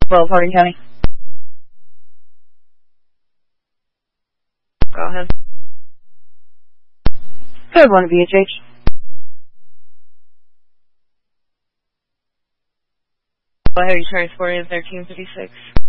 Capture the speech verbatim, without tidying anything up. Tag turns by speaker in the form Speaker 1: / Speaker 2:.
Speaker 1: twelve, Harding County.
Speaker 2: Go ahead.
Speaker 1: Code one V H H.
Speaker 2: Go ahead, you transporting thirteen fifty-six.